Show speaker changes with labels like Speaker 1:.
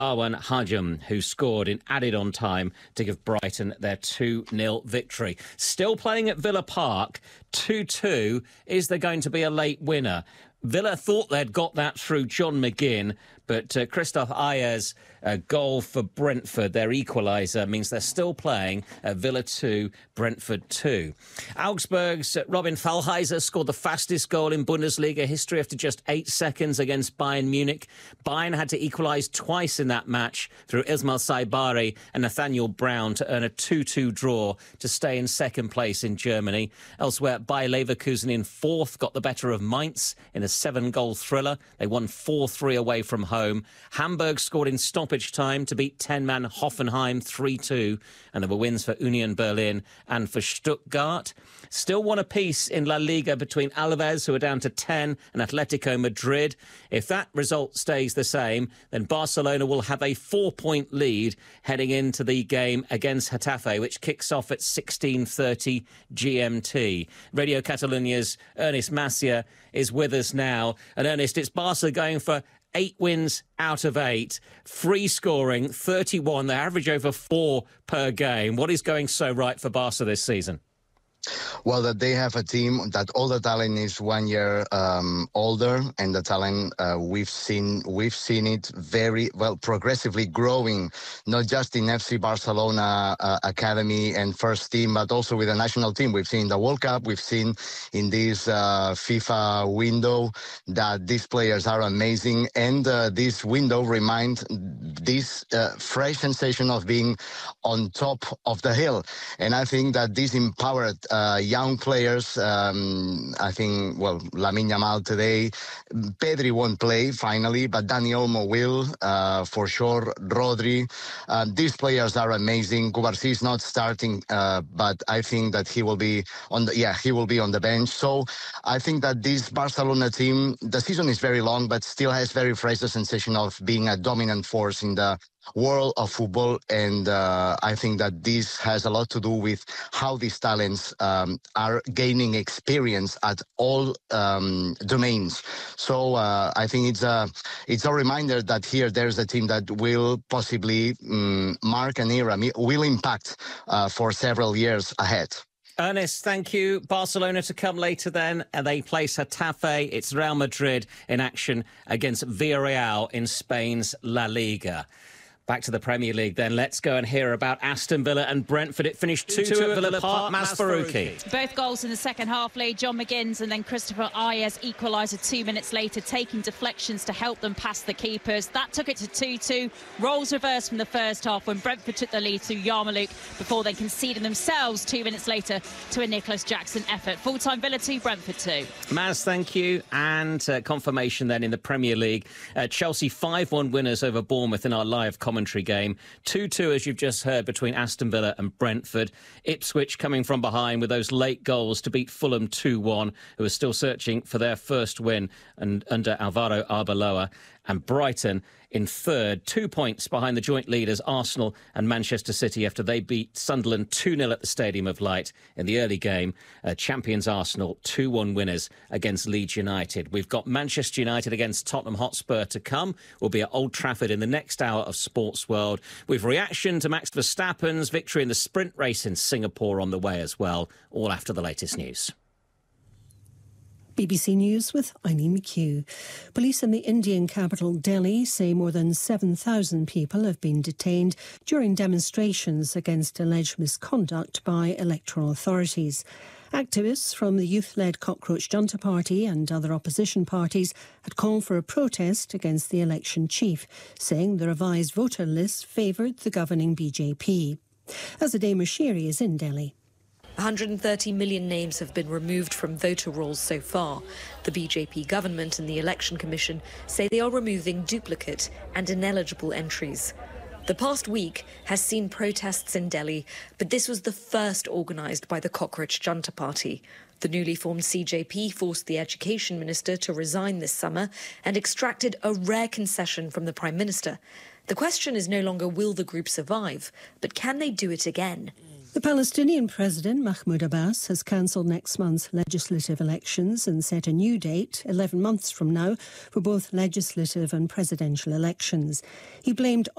Speaker 1: Arwan Hajam, who scored in added on time to give Brighton their 2-0 victory. Still playing at Villa Park, 2-2. Is there going to be a late winner? Villa thought they'd got that through John McGinn, but Christophe Ayers' goal for Brentford, their equaliser, means they're still playing at Villa 2, Brentford 2. Augsburg's Robin Thalheiser scored the fastest goal in Bundesliga history after just 8 seconds against Bayern Munich. Bayern had to equalise twice in that match through Ismail Saibari and Nathaniel Brown to earn a 2-2 draw to stay in second place in Germany. Elsewhere, Bayer Leverkusen in fourth got the better of Mainz in a 7-goal thriller. They won 4-3 away from home. Hamburg scored in stoppage time to beat 10-man Hoffenheim 3-2. And there were wins for Union Berlin and for Stuttgart. Still one apiece in La Liga between Alaves, who are down to 10, and Atletico Madrid. If that result stays the same, then Barcelona will have a 4-point lead heading into the game against Getafe, which kicks off at 16:30 GMT. Radio Catalunia's Ernest Macia is with us now. And Ernest, it's Barca going for 8 wins out of 8, free scoring, 31. They average over 4 per game. What is going so right for Barca this season?
Speaker 2: Well, that they have a team that all the talent is 1 year older, and the talent we've seen it very well progressively growing, not just in FC Barcelona academy and first team, but also with the national team. We've seen the World Cup, we've seen in this FIFA window that these players are amazing, and this window reminds this fresh sensation of being on top of the hill. And I think that this empowered young players, I think, well, Lamine Yamal today, Pedri won't play finally, but Dani Olmo will, for sure, Rodri. These players are amazing. Cubarsí is not starting, but I think that he will be on the bench. So I think that this Barcelona team, the season is very long, but still has very fresh the sensation of being a dominant force in the world of football, and I think that this has a lot to do with how these talents are gaining experience at all domains. So I think it's a reminder that here there's a team that will possibly mark an era, will impact for several years ahead.
Speaker 1: Ernest, thank you. Barcelona to come later then. They play Getafe. It's Real Madrid in action against Villarreal in Spain's La Liga. Back to the Premier League then. Let's go and hear about Aston Villa and Brentford. It finished 2-2 at Villa Park. Mas Farouki.
Speaker 3: Both goals in the second half, Lee. John McGinn's and then Christopher Ayers equaliser 2 minutes later, taking deflections to help them past the keepers. That took it to 2-2. Roles reversed from the first half when Brentford took the lead through Yarmouk before then conceding themselves 2 minutes later to a Nicholas Jackson effort. Full-time Villa 2, Brentford 2.
Speaker 1: Maz, thank you. And confirmation then in the Premier League. Chelsea 5-1 winners over Bournemouth in our live commentary game. 2-2, as you've just heard, between Aston Villa and Brentford. Ipswich coming from behind with those late goals to beat Fulham 2-1, who are still searching for their first win and under Alvaro Arbeloa. And Brighton in third, 2 points behind the joint leaders Arsenal and Manchester City after they beat Sunderland 2-0 at the Stadium of Light in the early game. Champions Arsenal 2-1 winners against Leeds United. We've got Manchester United against Tottenham Hotspur to come. We'll be at Old Trafford in the next hour of Sports World. With reaction to Max Verstappen's victory in the sprint race in Singapore on the way as well, all after the latest news.
Speaker 4: BBC News with Eileen McHugh. Police in the Indian capital Delhi say more than 7,000 people have been detained during demonstrations against alleged misconduct by electoral authorities. Activists from the youth-led Cockroach Junta Party and other opposition parties had called for a protest against the election chief, saying the revised voter list favoured the governing BJP. Azadeh Moshiri is in Delhi.
Speaker 5: 130 million names have been removed from voter rolls so far. The BJP government and the Election Commission say they are removing duplicate and ineligible entries. The past week has seen protests in Delhi, but this was the first organised by the Cockroach Junta Party. The newly formed CJP forced the Education Minister to resign this summer and extracted a rare concession from the Prime Minister. The question is no longer will the group survive, but can they do it again?
Speaker 4: The Palestinian President Mahmoud Abbas has cancelled next month's legislative elections and set a new date, 11 months from now, for both legislative and presidential elections. He blamed